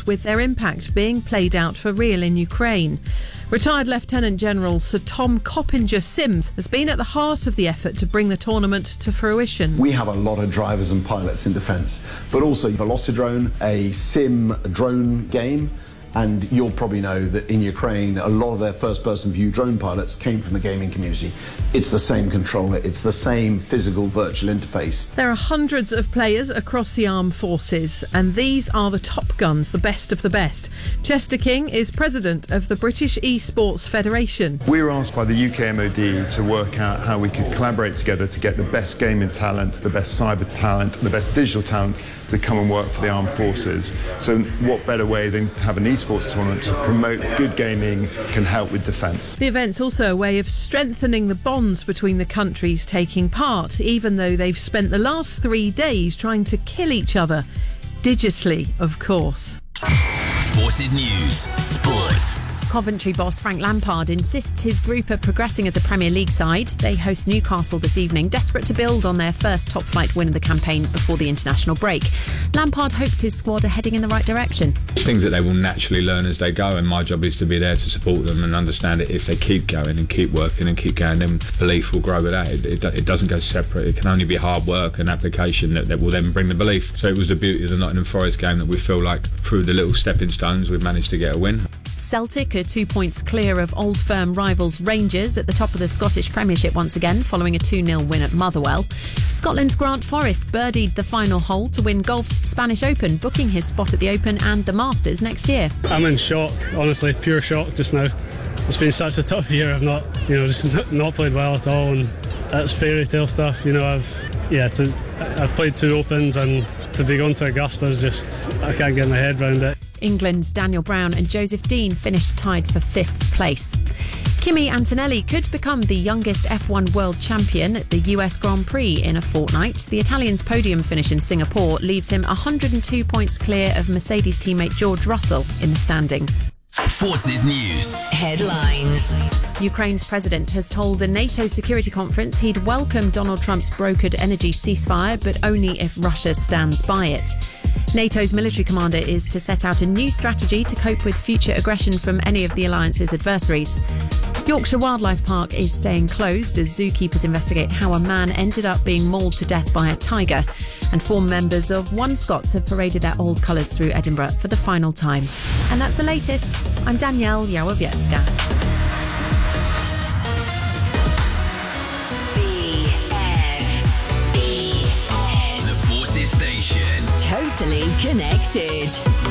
wars, with their impact being played out for real in Ukraine. Retired Lieutenant General Sir Tom Coppinger-Sims has been at the heart of the effort to bring the tournament to fruition. We have a lot of drivers and pilots in defence, but also Velocidrone, a sim drone game. And you'll probably know that in Ukraine, a lot of their first-person view drone pilots came from the gaming community. It's the same controller, it's the same physical virtual interface. There are hundreds of players across the armed forces, and these are the top guns, the best of the best. Chester King is president of the British Esports Federation. We were asked by the UK MOD to work out how we could collaborate together to get the best gaming talent, the best cyber talent, the best digital talent to come and work for the armed forces. So what better way than to have an esports tournament to promote good gaming can help with defence. The event's also a way of strengthening the bonds between the countries taking part, even though they've spent the last 3 days trying to kill each other. Digitally, of course. Forces News Sport. Coventry boss Frank Lampard insists his group are progressing as a Premier League side. They host Newcastle this evening, desperate to build on their first top-flight win of the campaign before the international break. Lampard hopes his squad are heading in the right direction. It's things that they will naturally learn as they go, and my job is to be there to support them and understand it. If they keep going and keep working and keep going, then belief will grow with that. It doesn't go separate. It can only be hard work and application that will then bring the belief. So it was the beauty of the Nottingham Forest game that we feel like through the little stepping stones we've managed to get a win. Celtic are 2 points clear of old firm rivals Rangers at the top of the Scottish Premiership once again, following a 2-0 win at Motherwell. Scotland's Grant Forrest birdied the final hole to win golf's Spanish Open, booking his spot at the Open and the Masters next year. I'm in shock, honestly, pure shock just now. It's been such a tough year. I've not played well at all, and that's fairy tale stuff. I've played 2 Opens, and to be going to Augusta is just, I can't get my head around it. England's Daniel Brown and Joseph Dean finished tied for 5th place. Kimi Antonelli could become the youngest F1 world champion at the US Grand Prix in a fortnight. The Italian's podium finish in Singapore leaves him 102 points clear of Mercedes teammate George Russell in the standings. Forces News Headlines. Ukraine's president has told a NATO security conference he'd welcome Donald Trump's brokered energy ceasefire, but only if Russia stands by it. NATO's military commander is to set out a new strategy to cope with future aggression from any of the alliance's adversaries. Yorkshire Wildlife Park is staying closed as zookeepers investigate how a man ended up being mauled to death by a tiger. And 4 members of One Scots have paraded their old colours through Edinburgh for the final time. And that's the latest. I'm Danielle Yałowiecka. The Forces Station. Totally connected.